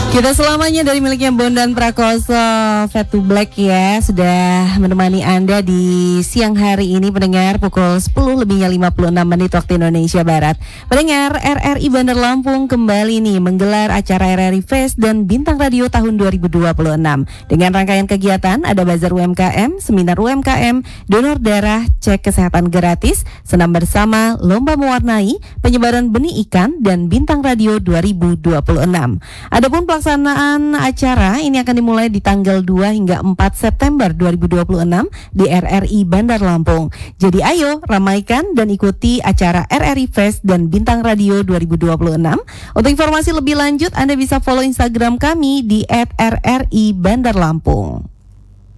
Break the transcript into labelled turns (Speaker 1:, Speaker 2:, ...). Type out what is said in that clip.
Speaker 1: Kita selamanya dari miliknya Bondan Prakoso, Fade to Black ya, sudah menemani Anda di siang hari ini pendengar pukul 10:56 waktu Indonesia Barat. Pendengar, RRI Bandar Lampung kembali nih menggelar acara RRI Fest dan Bintang Radio tahun 2026. Dengan rangkaian kegiatan ada bazar UMKM, seminar UMKM, donor darah, cek kesehatan gratis, senam bersama, lomba mewarnai, penyebaran benih ikan, dan Bintang Radio 2026. Adapun pelaksanaan acara ini akan dimulai di tanggal 2 hingga 4 September 2026 di RRI Bandar Lampung. Jadi ayo ramaikan dan ikuti acara RRI Fest dan Bintang Radio 2026. Untuk informasi lebih lanjut Anda bisa follow Instagram kami di @RRI Bandar Lampung.